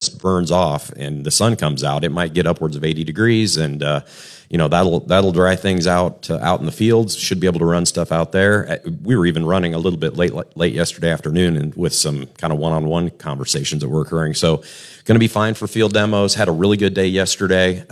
burns off and the sun comes out, it might get upwards of 80 degrees, and that'll dry things out in the fields. Should be able to run stuff out there. We were even running a little bit late yesterday afternoon, and with some kind of one-on-one conversations that were occurring. So, going to be fine for field demos. Had a really good day yesterday.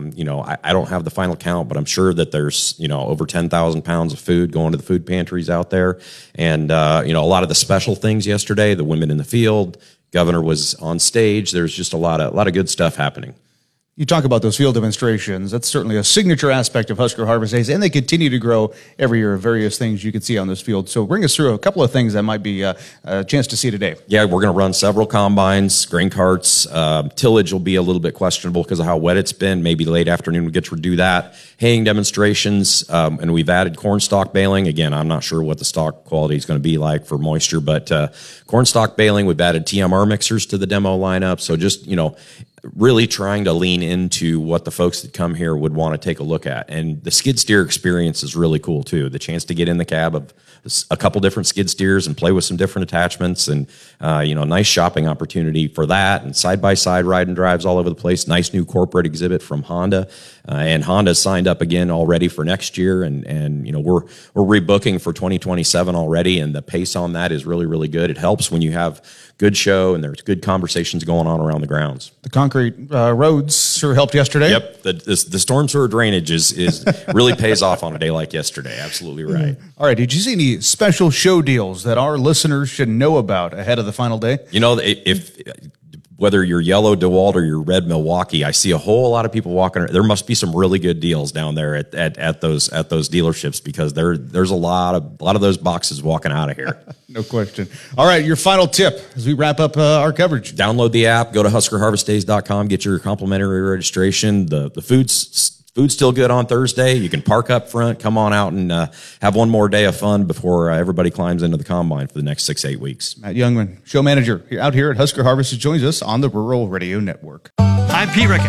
I don't have the final count, but I'm sure that there's over 10,000 pounds of food going to the food pantries out there, and a lot of the special things yesterday. The women in the field. Governor was on stage. There's just a lot of good stuff happening. You talk about those field demonstrations. That's certainly a signature aspect of Husker Harvest Days, and they continue to grow every year. Various things you can see on this field. So bring us through a couple of things that might be a chance to see today. Yeah, we're going to run several combines, grain carts. Tillage will be a little bit questionable because of how wet it's been. Maybe late afternoon we get to do that. Haying demonstrations, and we've added corn stalk baling. Again, I'm not sure what the stalk quality is going to be like for moisture, but corn stalk baling, we've added TMR mixers to the demo lineup. So just, really trying to lean into what the folks that come here would want to take a look at. And the skid steer experience is really cool too. The chance to get in the cab of a couple different skid steers and play with some different attachments, and nice shopping opportunity for that, and side-by-side ride and drives all over the place. Nice new corporate exhibit from Honda, and Honda's signed up again already for next year, and we're rebooking for 2027 already, and the pace on that is really, really good. It helps when you have good show and there's good conversations going on around the grounds. The concrete roads sure helped yesterday. Yep, the storm sewer drainage is really pays off on a day like yesterday. Absolutely right. All right, did you see any special show deals that our listeners should know about ahead of the final day? If whether you're yellow DeWalt or you're red Milwaukee, I see a whole lot of people walking. There must be some really good deals down there at those dealerships, because there's a lot of those boxes walking out of here. No question. All right, your final tip as we wrap up our coverage. Download the app, go to HuskerHarvestDays.com, get your complimentary registration. The food's still good on Thursday. You can park up front, come on out, and have one more day of fun before everybody climbs into the combine for the next 6-8 weeks. Matt Youngman, show manager out here at Husker Harvest, joins us on the Rural Radio Network. I'm Pete Rickett.